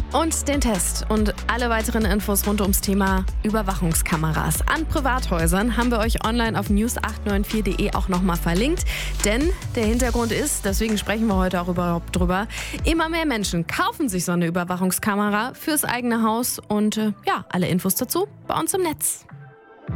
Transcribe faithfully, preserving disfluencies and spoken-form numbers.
Und den Test und alle weiteren Infos rund ums Thema Überwachungskameras an Privathäusern haben wir euch online auf news acht neun vier punkt de auch nochmal verlinkt. Denn der Hintergrund ist, deswegen sprechen wir heute auch überhaupt drüber, immer mehr Menschen kaufen sich so eine Überwachungskamera fürs eigene Haus. Und äh, ja, alle Infos dazu bei uns im Netz.